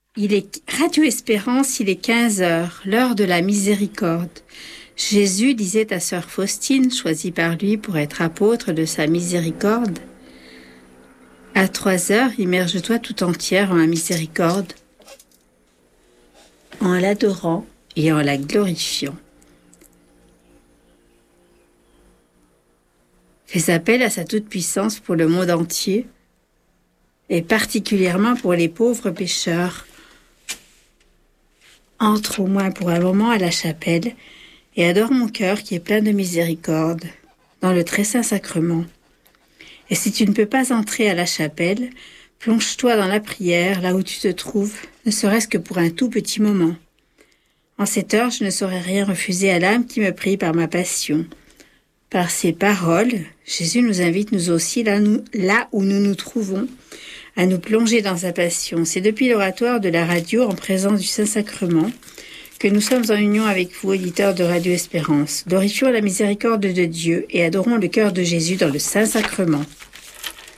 Radio Espérance, il est 15 heures, l'heure de la miséricorde. Jésus disait à sœur Faustine, choisie par lui pour être apôtre de sa miséricorde, « À 3 heures, immerge-toi tout entière en la miséricorde, en l'adorant et en la glorifiant. » Fais appel à sa toute-puissance pour le monde entier, et particulièrement pour les pauvres pécheurs. Entre au moins pour un moment à la chapelle et adore mon cœur qui est plein de miséricorde, dans le très saint sacrement. Et si tu ne peux pas entrer à la chapelle, plonge-toi dans la prière, là où tu te trouves, ne serait-ce que pour un tout petit moment. En cette heure, je ne saurais rien refuser à l'âme qui me prie par ma passion. Par ces paroles, Jésus nous invite nous aussi, là où nous nous trouvons, à nous plonger dans sa passion. C'est depuis l'oratoire de la radio en présence du Saint-Sacrement que nous sommes en union avec vous, auditeurs de Radio Espérance. Glorifions la miséricorde de Dieu et adorons le cœur de Jésus dans le Saint-Sacrement.